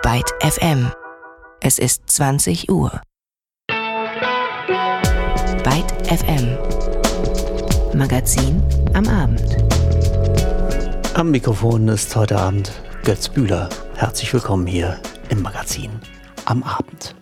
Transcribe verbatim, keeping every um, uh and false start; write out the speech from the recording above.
Byte F M. Es ist zwanzig Uhr. Byte F M. Magazin am Abend. Am Mikrofon ist heute Abend Götz Bühler. Herzlich willkommen hier im Magazin am Abend.